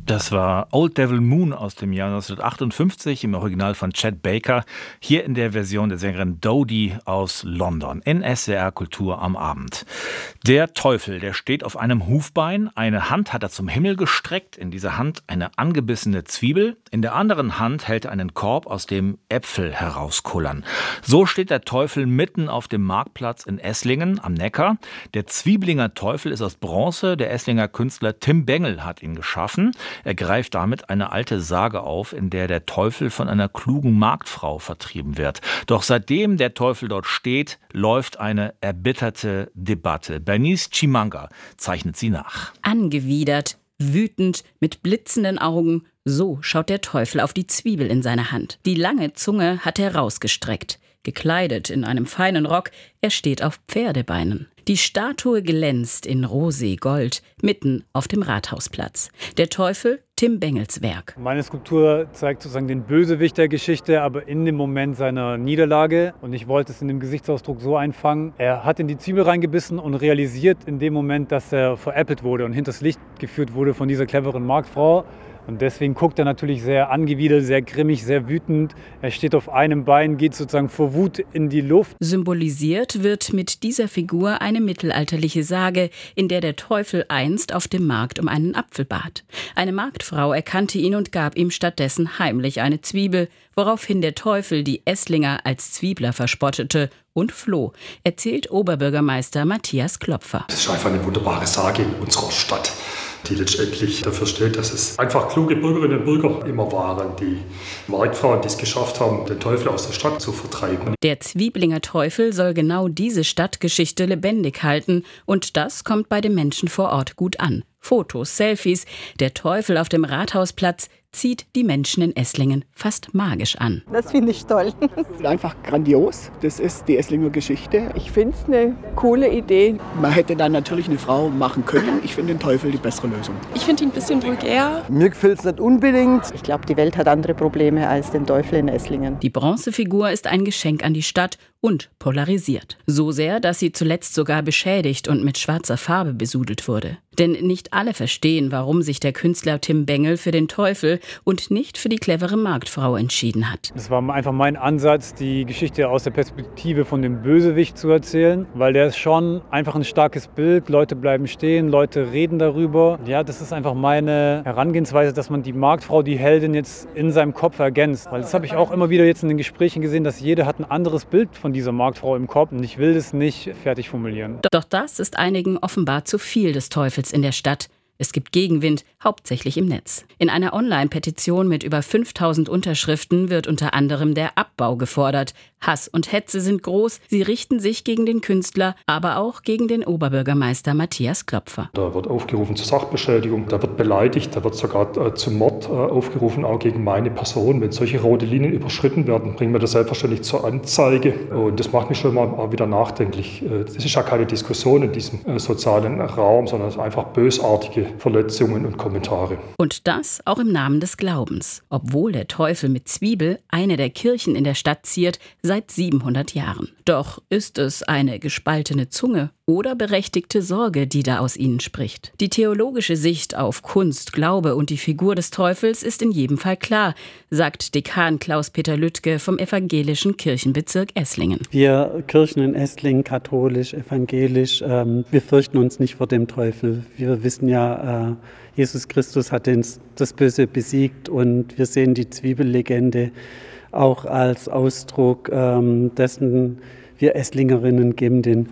Das war Old Devil Moon aus dem Jahr 1958 im Original von Chet Baker, hier in der Version der Sängerin Dodie aus London, in SWR Kultur am Abend. Der Teufel, der steht auf einem Hufbein, eine Hand hat er zum Himmel gestreckt, in dieser Hand eine angebissene Zwiebel, in der anderen Hand hält er einen Korb, aus dem Äpfel herauskullern. So steht der Teufel mitten auf dem Marktplatz in Esslingen am Neckar. Der Zwieblinger Teufel ist aus Bronze, der Esslinger Künstler Tim Bengel hat ihn geschaffen. Er greift damit eine alte Sage auf, in der der Teufel von einer klugen Marktfrau vertrieben wird. Doch seitdem der Teufel dort steht, läuft eine erbitterte Debatte. Bernice Chimanga zeichnet sie nach. Angewidert, wütend, mit blitzenden Augen, so schaut der Teufel auf die Zwiebel in seiner Hand. Die lange Zunge hat er rausgestreckt. Gekleidet in einem feinen Rock, er steht auf Pferdebeinen. Die Statue glänzt in Rosé-Gold, mitten auf dem Rathausplatz. Der Teufel, Tim Bengels Werk. Meine Skulptur zeigt sozusagen den Bösewicht der Geschichte, aber in dem Moment seiner Niederlage. Und ich wollte es in dem Gesichtsausdruck so einfangen. Er hat in die Zwiebel reingebissen und realisiert in dem Moment, dass er veräppelt wurde und hinters Licht geführt wurde von dieser cleveren Marktfrau. Und deswegen guckt er natürlich sehr angewidert, sehr grimmig, sehr wütend. Er steht auf einem Bein, geht sozusagen vor Wut in die Luft. Symbolisiert wird mit dieser Figur eine mittelalterliche Sage, in der der Teufel einst auf dem Markt um einen Apfel bat. Eine Marktfrau erkannte ihn und gab ihm stattdessen heimlich eine Zwiebel, woraufhin der Teufel die Esslinger als Zwiebler verspottete und floh, erzählt Oberbürgermeister Matthias Klopfer. Das ist einfach eine wunderbare Sage in unserer Stadt, die letztendlich dafür steht, dass es einfach kluge Bürgerinnen und Bürger immer waren, die Marktfrauen, die es geschafft haben, den Teufel aus der Stadt zu vertreiben. Der Zwieblinger Teufel soll genau diese Stadtgeschichte lebendig halten und das kommt bei den Menschen vor Ort gut an. Fotos, Selfies, der Teufel auf dem Rathausplatz zieht die Menschen in Esslingen fast magisch an. Das finde ich toll. Einfach grandios. Das ist die Esslinger Geschichte. Ich finde es eine coole Idee. Man hätte dann natürlich eine Frau machen können. Ich finde den Teufel die bessere Lösung. Ich finde ihn ein bisschen vulgär. Mir gefällt es nicht unbedingt. Ich glaube, die Welt hat andere Probleme als den Teufel in Esslingen. Die Bronzefigur ist ein Geschenk an die Stadt und polarisiert. So sehr, dass sie zuletzt sogar beschädigt und mit schwarzer Farbe besudelt wurde. Denn nicht alle verstehen, warum sich der Künstler Tim Bengel für den Teufel und nicht für die clevere Marktfrau entschieden hat. Das war einfach mein Ansatz, die Geschichte aus der Perspektive von dem Bösewicht zu erzählen, weil der ist schon einfach ein starkes Bild. Leute bleiben stehen, Leute reden darüber. Ja, das ist einfach meine Herangehensweise, dass man die Marktfrau, die Heldin jetzt in seinem Kopf ergänzt. Weil das habe ich auch immer wieder jetzt in den Gesprächen gesehen, dass jeder hat ein anderes Bild von dieser Marktfrau im Kopf und ich will das nicht fertig formulieren. Doch das ist einigen offenbar zu viel des Teufels in der Stadt. Es gibt Gegenwind, hauptsächlich im Netz. In einer Online-Petition mit über 5000 Unterschriften wird unter anderem der Abbau gefordert. Hass und Hetze sind groß, sie richten sich gegen den Künstler, aber auch gegen den Oberbürgermeister Matthias Klopfer. Da wird aufgerufen zur Sachbeschädigung, da wird beleidigt, da wird sogar zum Mord aufgerufen, auch gegen meine Person. Wenn solche rote Linien überschritten werden, bringen wir das selbstverständlich zur Anzeige. Und das macht mich schon mal wieder nachdenklich. Das ist ja keine Diskussion in diesem sozialen Raum, sondern es ist einfach bösartige Verletzungen und Kommentare. Und das auch im Namen des Glaubens. Obwohl der Teufel mit Zwiebel eine der Kirchen in der Stadt ziert, seit 700 Jahren. Doch ist es eine gespaltene Zunge oder berechtigte Sorge, die da aus ihnen spricht? Die theologische Sicht auf Kunst, Glaube und die Figur des Teufels ist in jedem Fall klar, sagt Dekan Klaus-Peter Lüttke vom evangelischen Kirchenbezirk Esslingen. Wir Kirchen in Esslingen, katholisch, evangelisch, wir fürchten uns nicht vor dem Teufel. Wir wissen ja, Jesus Christus hat das Böse besiegt und wir sehen die Zwiebellegende auch als Ausdruck dessen, wir Esslingerinnen geben den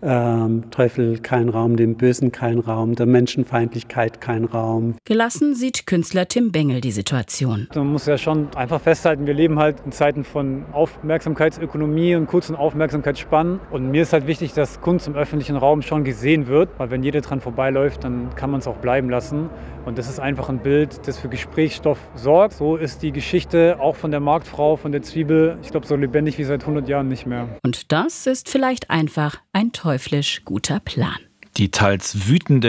Teufel keinen Raum, dem Bösen keinen Raum, der Menschenfeindlichkeit keinen Raum. Gelassen sieht Künstler Tim Bengel die Situation. Man muss ja schon einfach festhalten, wir leben halt in Zeiten von Aufmerksamkeitsökonomie und kurzen Aufmerksamkeitsspannen. Und mir ist halt wichtig, dass Kunst im öffentlichen Raum schon gesehen wird, weil wenn jeder dran vorbeiläuft, dann kann man es auch bleiben lassen. Und das ist einfach ein Bild, das für Gesprächsstoff sorgt. So ist die Geschichte auch von der Marktfrau, von der Zwiebel, ich glaube, so lebendig wie seit 100 Jahren nicht mehr. Und das ist vielleicht einfach ein teuflisch guter Plan. Die teils wütende